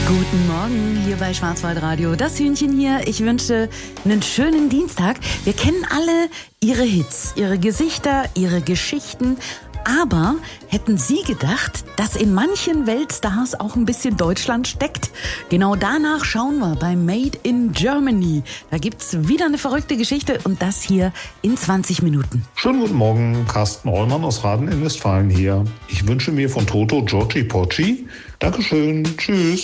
Guten Morgen hier bei Schwarzwaldradio. Das Hühnchen hier. Ich wünsche einen schönen Dienstag. Wir kennen alle ihre Hits, ihre Gesichter, ihre Geschichten. Aber hätten Sie gedacht, dass in manchen Weltstars auch ein bisschen Deutschland steckt? Genau danach schauen wir bei Made in Germany. Da gibt's wieder eine verrückte Geschichte und das hier in 20 Minuten. Schönen guten Morgen, Carsten Ollmann aus Raden in Westfalen hier. Ich wünsche mir von Toto Giorgi Porci. Dankeschön, tschüss.